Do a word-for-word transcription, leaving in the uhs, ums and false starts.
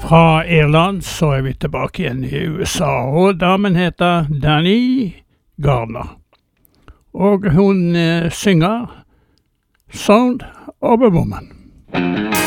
Fra Irland så er vi tilbake igjen i U S A, og damen heter Danny Gardner. Og hun eh, synger Sound of a Woman.